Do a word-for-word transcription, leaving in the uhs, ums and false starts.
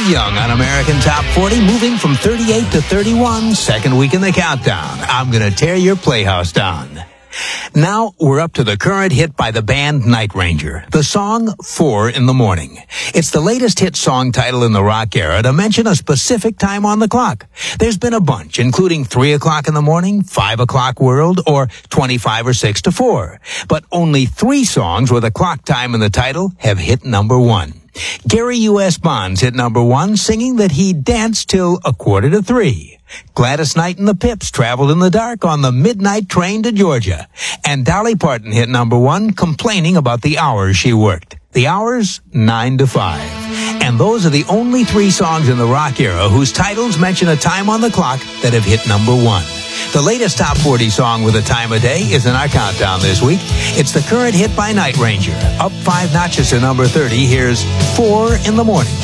Young on American Top forty, moving from thirty-eight to thirty-one, second week in the countdown. I'm gonna tear your playhouse down. Now we're up to the current hit by the band Night Ranger, the song Four in the Morning. It's the latest hit song title in the rock era to mention a specific time on the clock. There's been a bunch, including three o'clock in the morning, five o'clock world, or twenty-five or six to four. But only three songs with a clock time in the title have hit number one. Gary U S. Bonds hit number one, singing that he danced till a quarter to three. Gladys Knight and the Pips traveled in the dark on the midnight train to Georgia. And Dolly Parton hit number one, complaining about the hours she worked. The hours, nine to five. And those are the only three songs in the rock era whose titles mention a time on the clock that have hit number one. The latest Top forty song with a time of day is in our countdown this week. It's the current hit by Night Ranger. Up five notches to number thirty, here's Four in the Morning.